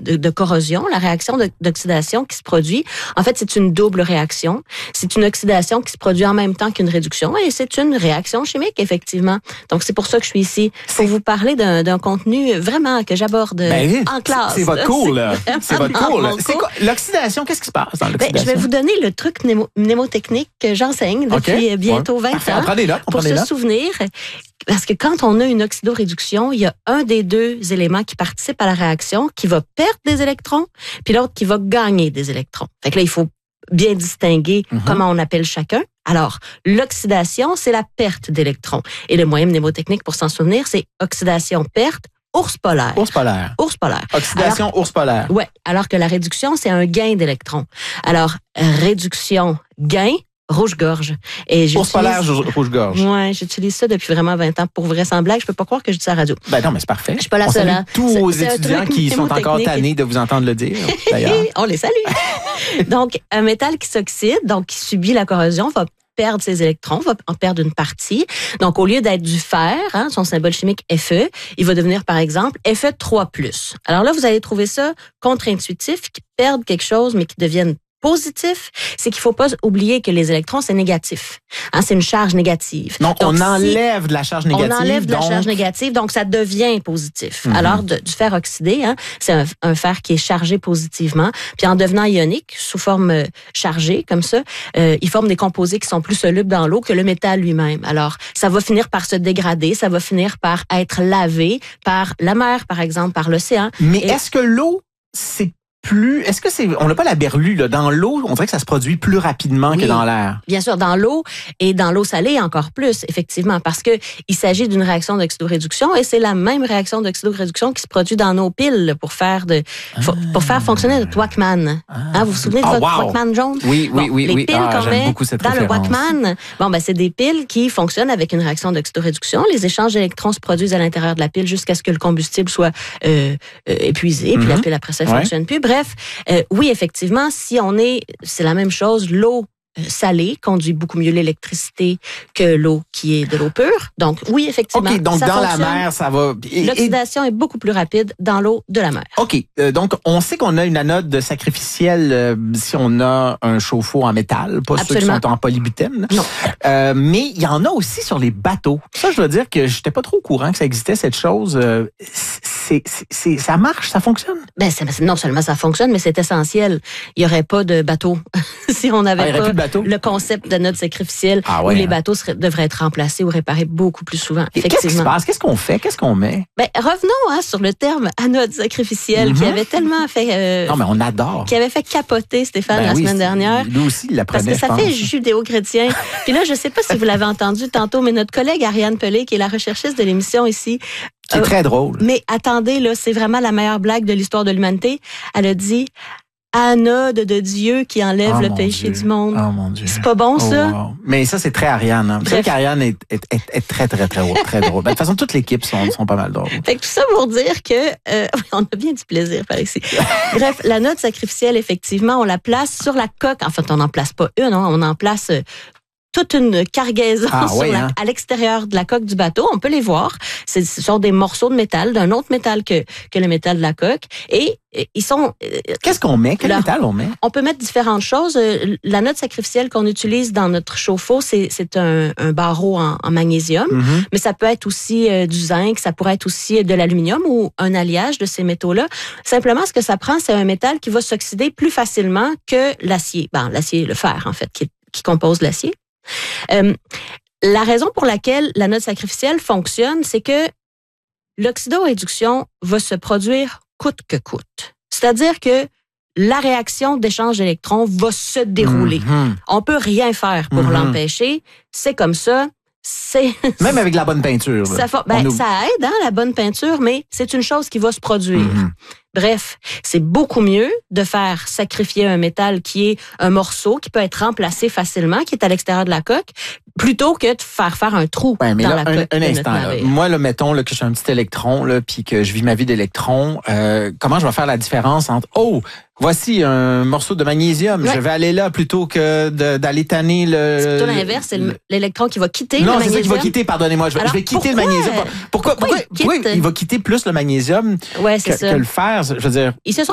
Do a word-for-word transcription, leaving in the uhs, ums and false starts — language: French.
de, de corrosion, la réaction de, d'oxydation qui se produit, en fait, c'est une double réaction. C'est une oxydation qui se produit en même temps qu'une réduction et c'est une réaction chimique, effectivement. Donc, c'est pour ça que je suis ici, pour vous parler d'un, d'un contenu vraiment que j'aborde ben, en classe. C'est, c'est votre cours, là. C'est votre cours, là. C'est quoi, l'oxydation, qu'est-ce qui se passe dans l'oxydation? Ben, je vais vous donner le truc mnémo, mnémotechnique que j'enseigne depuis okay. bientôt vingt Parfait. ans. On prend des notes, on pour prend des se notes. souvenir, parce que quand on a une oxydoréduction, il y a un des deux éléments qui participe à la réaction qui va perdre des électrons, puis l'autre qui va gagner des électrons. Fait que là, il faut bien distinguer mm-hmm. comment on appelle chacun. Alors, l'oxydation, c'est la perte d'électrons. Et le moyen mnémotechnique pour s'en souvenir, c'est oxydation-perte. Ours polaire. Ours polaire. Ours polaire. Oxydation, alors, ours polaire. Ouais. Alors que la réduction, c'est un gain d'électrons. Alors, réduction, gain, rouge-gorge. Et ours polaire, rouge-gorge. Ouais, j'utilise ça depuis vraiment vingt ans. Pour vrai, sans blague, je peux pas croire que je dis ça à la radio. Ben non, mais c'est parfait. Je suis pas la on seule. Salue tous aux étudiants qui sont encore tannés de vous entendre le dire, d'ailleurs. On les salue. Donc, un métal qui s'oxyde, donc qui subit la corrosion, va perdre ses électrons, va en perdre une partie. Donc, au lieu d'être du fer, hein, son symbole chimique Fe, il va devenir, par exemple, Fe trois plus. Alors là, vous allez trouver ça contre-intuitif, qui perdent quelque chose, mais qui deviennent positif, c'est qu'il faut pas oublier que les électrons, c'est négatif. Hein, c'est une charge négative. Donc, donc on enlève si de la charge négative. On enlève de donc... la charge négative, donc ça devient positif. Mm-hmm. Alors, de, du fer oxydé, hein, c'est un, un fer qui est chargé positivement. Puis en devenant ionique, sous forme euh, chargée, comme ça, euh, il forme des composés qui sont plus solubles dans l'eau que le métal lui-même. Alors, ça va finir par se dégrader, ça va finir par être lavé par la mer, par exemple, par l'océan. Mais Et... est-ce que l'eau, c'est plus, est-ce que c'est, on n'a pas la berlue, là, dans l'eau, on dirait que ça se produit plus rapidement oui, que dans l'air. Bien sûr, dans l'eau et dans l'eau salée encore plus, effectivement, parce que il s'agit d'une réaction d'oxydoréduction et c'est la même réaction d'oxydoréduction qui se produit dans nos piles pour faire de, ah, pour faire fonctionner notre Wacman. Ah, hein, vous vous souvenez de oh, votre wow. Wacman jaune? Oui, oui, bon, oui. Les oui. piles Ah, qu'on met dans référence. le Wacman, bon, ben, c'est des piles qui fonctionnent avec une réaction d'oxydoréduction. Les échanges d'électrons se produisent à l'intérieur de la pile jusqu'à ce que le combustible soit euh, euh, épuisé, mm-hmm. puis la pile après ça ne ouais. fonctionne plus. Bref, euh, oui, effectivement, si on est, c'est la même chose, l'eau salée conduit beaucoup mieux l'électricité que l'eau qui est de l'eau pure. Donc, oui, effectivement. OK, donc ça dans fonctionne. la mer, ça va... Et, L'oxydation et... est beaucoup plus rapide dans l'eau de la mer. OK, euh, donc on sait qu'on a une anode sacrificielle euh, si on a un chauffe-eau en métal, pas Absolument. Ceux qui sont en polybutène. Non. Euh, mais il y en a aussi sur les bateaux. Ça, je dois dire que j'étais pas trop au courant que ça existait, cette chose. Euh, c'est, c'est, c'est, ça marche, ça fonctionne? Ben, c'est, non seulement ça fonctionne, mais c'est essentiel. Il n'y aurait pas de bateau si on n'avait ah, pas... le concept de notre sacrificielle ah ouais, où les hein. bateaux seraient, devraient être remplacés ou réparés beaucoup plus souvent. Et qu'est-ce qui se passe? Qu'est-ce qu'on fait? Qu'est-ce qu'on met? Ben, revenons hein, sur le terme anode sacrificielle mm-hmm. qui avait tellement fait... Euh, non, mais on adore. Qui avait fait capoter Stéphane ben la oui, semaine dernière. Lui aussi, il l'apprenait, Parce que ça je fait pense. judéo-chrétien. Puis là, je ne sais pas si vous l'avez entendu tantôt, mais notre collègue Ariane Pelé, qui est la recherchiste de l'émission ici... Qui est euh, très drôle. Mais attendez, là, c'est vraiment la meilleure blague de l'histoire de l'humanité. Elle a dit... Anode de Dieu qui enlève oh le péché Dieu. du monde. Oh mon Dieu. C'est pas bon, ça? Oh, wow. Mais ça, c'est très Ariane. Hein. Vous savez qu'Ariane est, est, est, est très, très, très, très, très drôle. Ben, de toute façon, toute l'équipe sont, sont pas mal drôles. Fait que tout ça pour dire que euh, on a bien du plaisir par ici. Bref, l'anode sacrificielle, effectivement, on la place sur la coque. En fait, on n'en place pas une, hein, on en place... Euh, toute une cargaison ah, sur oui, la, hein? à l'extérieur de la coque du bateau. On peut les voir. C'est, ce sont des morceaux de métal, d'un autre métal que, que le métal de la coque. Et, et ils sont... Qu'est-ce qu'on met? Quel leur, métal on met? On peut mettre différentes choses. L'anode sacrificielle qu'on utilise dans notre chauffe-eau, c'est, c'est un, un barreau en, en magnésium. Mm-hmm. Mais ça peut être aussi euh, du zinc, ça pourrait être aussi de l'aluminium ou un alliage de ces métaux-là. Simplement, ce que ça prend, c'est un métal qui va s'oxyder plus facilement que l'acier. Ben, l'acier, le fer, en fait, qui, qui compose l'acier. Euh, la raison pour laquelle l'anode sacrificielle fonctionne, c'est que l'oxydoréduction va se produire coûte que coûte. C'est-à-dire que la réaction d'échange d'électrons va se dérouler. Mm-hmm. On peut rien faire pour mm-hmm. l'empêcher. C'est comme ça. C'est même avec la bonne peinture. Ça, fa... ben, ça aide, hein, la bonne peinture, mais c'est une chose qui va se produire. Mm-hmm. Bref, c'est beaucoup mieux de faire sacrifier un métal qui est un morceau qui peut être remplacé facilement, qui est à l'extérieur de la coque, plutôt que de faire faire un trou ouais, mais dans là, la un, coque. Un instant, là, moi, là, mettons là, que je suis un petit électron, là, puis que je vis ma vie d'électron, euh, comment je vais faire la différence entre oh, voici un morceau de magnésium, ouais. je vais aller là plutôt que de, d'aller tanner le. C'est plutôt l'inverse, c'est le, l'électron qui va quitter non, le magnésium. Non, c'est ça qui va quitter. Pardonnez-moi, je vais, je vais quitter pourquoi? le magnésium. Pourquoi, pourquoi, pourquoi, pourquoi il, pourquoi il va quitter plus le magnésium ouais, c'est que, ça. que le fer? Je veux dire. Ils se sont